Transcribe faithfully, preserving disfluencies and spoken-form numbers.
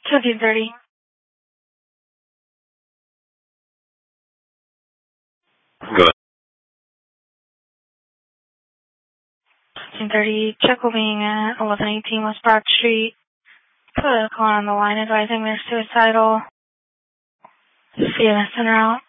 fifteen thirty. Good. fifteen thirty, check will being at eleven eighteen West Broad Street. Put a call on the line advising they're suicidal. C M S center out.